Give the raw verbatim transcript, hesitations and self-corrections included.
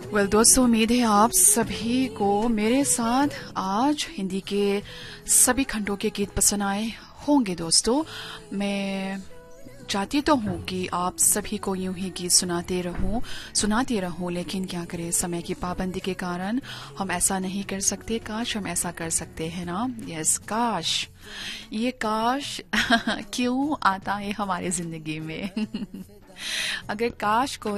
Well well, दोस्तों, उम्मीद है आप सभी को मेरे साथ आज हिंदी के सभी खंडों के गीत पसंद आए होंगे। दोस्तों, मैं चाहती तो हूँ कि आप सभी को यूं ही गीत सुनाते रहूं सुनाते रहूं लेकिन क्या करें, समय की पाबंदी के कारण हम ऐसा नहीं कर सकते। काश हम ऐसा कर सकते हैं ना। यस, काश। ये काश क्यों आता है हमारी जिंदगी में। अगर काश को